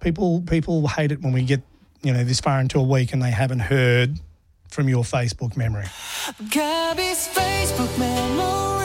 People hate it when we get, this far into a week and they haven't heard from your Facebook memory. Gabby's Facebook memory.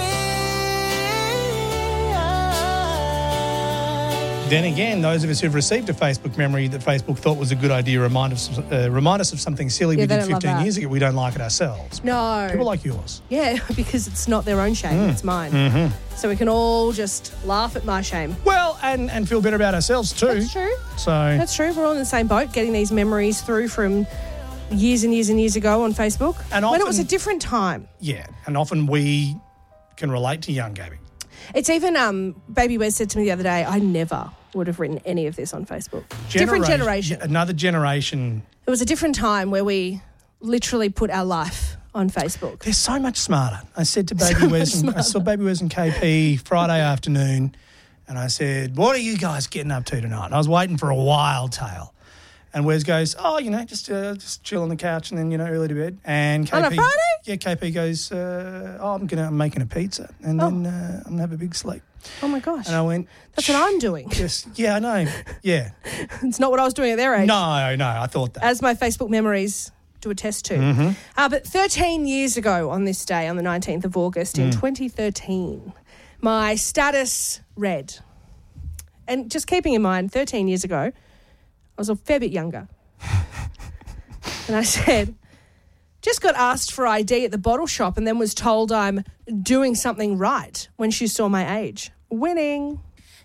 Then again, those of us who've received a Facebook memory that Facebook thought was a good idea remind us of something silly we did 15 years ago. We don't like it ourselves. No. People like yours. Yeah, because it's not their own shame, it's mine. Mm-hmm. So we can all just laugh at my shame. Well, and feel better about ourselves too. That's true. So That's true. We're all in the same boat, getting these memories through from years and years and years ago on Facebook. And when often, it was a different time. Yeah, and often we can relate to young Gabby. It's even, Baby Wes said to me the other day, I never would have written any of this on Facebook. Different generation. Another generation. It was a different time where we literally put our life on Facebook. They're so much smarter. I said to Baby Wes, I saw Baby Wes and KP Friday afternoon, and I said, what are you guys getting up to tonight? And I was waiting for a wild tale. And Wes goes, just chill on the couch and then, early to bed. And KP, on a Friday? Yeah, KP goes, I'm making a pizza and then I'm going to have a big sleep. Oh, my gosh. And I went... That's what I'm doing. Yes, yeah, I know. Yeah. It's not what I was doing at their age. No, I thought that. As my Facebook memories do attest to. Mm-hmm. But 13 years ago on this day, on the 19th of August in 2013, my status read. And just keeping in mind, 13 years ago, I was a fair bit younger. And I said, just got asked for ID at the bottle shop and then was told I'm doing something right when she saw my age. Winning.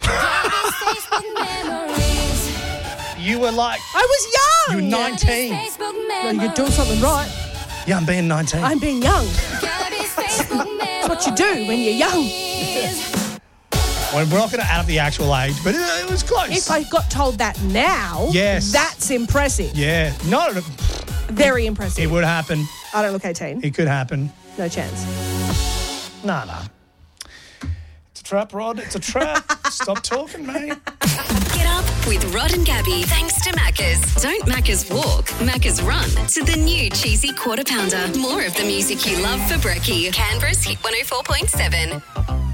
You were like... I was young. You were 19. Well, you're doing something right. Yeah, I'm being 19. I'm being young. That's what you do when you're young. Well, we're not going to add up the actual age, but it was close. If I got told that now, yes, that's impressive. Yeah. No. Very impressive. It would happen. I don't look 18. It could happen. No chance. No. It's a trap, Rod. It's a trap. Stop talking, mate. Get up with Rod and Gabby. Thanks to Macca's. Don't Macca's walk, Macca's run to the new cheesy quarter pounder. More of the music you love for brekkie. Canberra's Hit 104.7.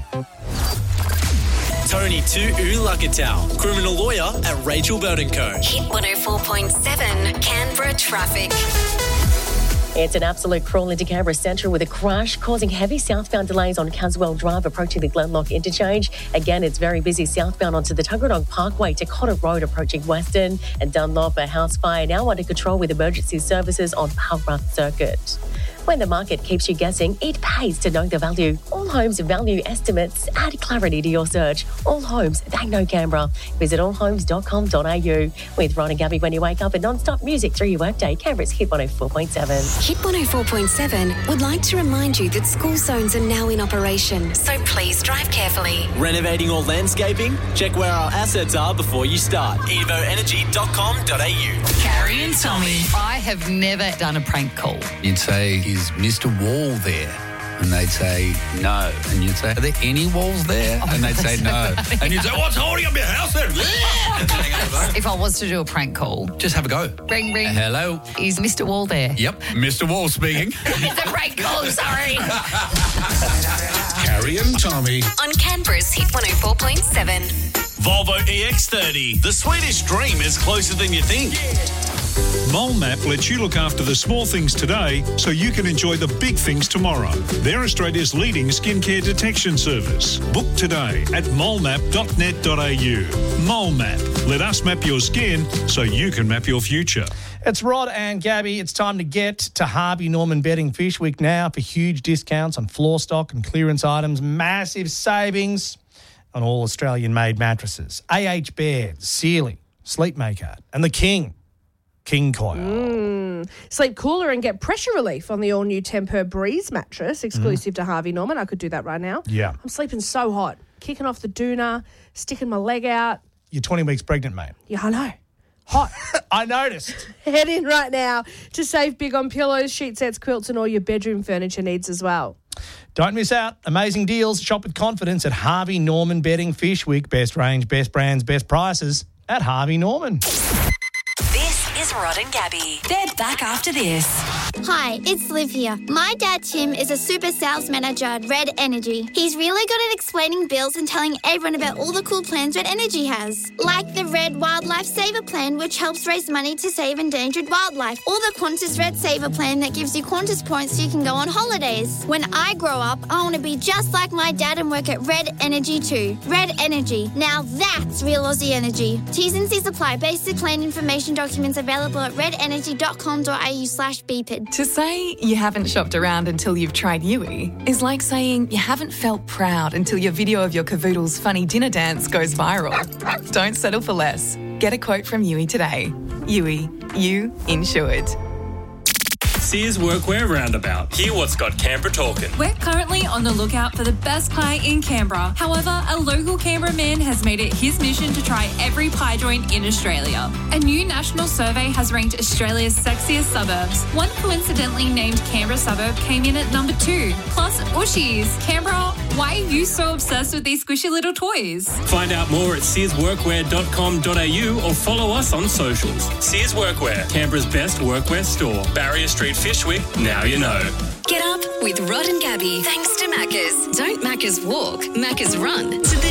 Tony Tu'ulakatau, criminal lawyer at Rachel Bird & Co. Hit 104.7, Canberra traffic. It's an absolute crawl into Canberra Central with a crash causing heavy southbound delays on Caswell Drive approaching the Glenlock interchange. Again, it's very busy southbound onto the Tuggeranong Parkway to Cotter Road approaching Western, and Dunlop, a house fire now under control with emergency services on Palmrath Circuit. When the market keeps you guessing, it pays to know the value. All Homes value estimates add clarity to your search. All Homes, they know Canberra. Visit allhomes.com.au. With Ron and Gabby when you wake up and non-stop music through your workday, Canberra's Hit 104.7. Hit 104.7 would like to remind you that school zones are now in operation, so please drive carefully. Renovating or landscaping? Check where our assets are before you start. evoenergy.com.au. Carrie and Tommy. I have never done a prank call. You'd say, is Mr. Wall there? And they'd say, no. And you'd say, are there any walls there? And they'd say, no. And you'd say, what's holding up your house then? If I was to do a prank call, just have a go. Ring, ring. Hello. Is Mr. Wall there? Yep, Mr. Wall speaking. It's a prank call, sorry. Carrie and Tommy. On Canberra's Hit 104.7. Volvo EX30. The Swedish dream is closer than you think. Mole Map lets you look after the small things today so you can enjoy the big things tomorrow. They're Australia's leading skincare detection service. Book today at molemap.net.au. Mole Map. Let us map your skin so you can map your future. It's Rod and Gabby. It's time to get to Harvey Norman Bedding Fish Week now for huge discounts on floor stock and clearance items. Massive savings on all Australian-made mattresses. AH Bed, Sealy, Sleepmaker, and the King Coil. Sleep cooler and get pressure relief on the all-new Temper Breeze mattress, exclusive to Harvey Norman. I could do that right now. Yeah. I'm sleeping so hot. Kicking off the doona, sticking my leg out. You're 20 weeks pregnant, mate. Yeah, I know. Hot. I noticed. Head in right now to save big on pillows, sheet sets, quilts, and all your bedroom furniture needs as well. Don't miss out. Amazing deals. Shop with confidence at Harvey Norman Bedding Fish Week. Best range, best brands, best prices at Harvey Norman. This is Rod and Gabby. They're back after this. Hi, it's Liv here. My dad Tim is a super sales manager at Red Energy. He's really good at explaining bills and telling everyone about all the cool plans Red Energy has. Like the Red Wildlife Saver Plan, which helps raise money to save endangered wildlife. Or the Qantas Red Saver Plan that gives you Qantas points so you can go on holidays. When I grow up, I want to be just like my dad and work at Red Energy too. Red Energy. Now that's real Aussie energy. T's and C's apply. Basic plan information documents available at redenergy.com.au/BPID. To say you haven't shopped around until you've tried Yui is like saying you haven't felt proud until your video of your cavoodle's funny dinner dance goes viral. Don't settle for less. Get a quote from Yui today. Yui, you insured. Sears Workwear Roundabout. Hear what's got Canberra talking. We're currently on the lookout for the best pie in Canberra. However, a local Canberra man has made it his mission to try every pie joint in Australia. A new national survey has ranked Australia's sexiest suburbs. One coincidentally named Canberra suburb came in at number 2. Plus, Ushies. Canberra, why are you so obsessed with these squishy little toys? Find out more at searsworkwear.com.au or follow us on socials. Sears Workwear, Canberra's best workwear store. Barrier Street, Fishwick, now you know. Get up with Rod and Gabby. Thanks to Macca's. Don't Macca's walk, Macca's run to the